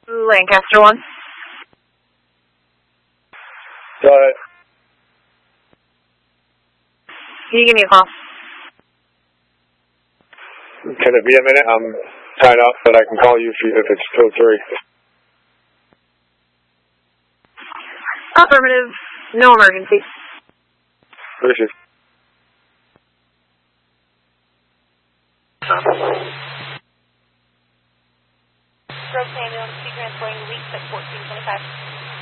Lancaster 1. Got it. Can you give me a call? Can it be a minute? I'm tied up, but I can call you if it's still 3. Affirmative. No emergency. Appreciate it. Grove Ambulance, Sea Grant's going to reach at 1425.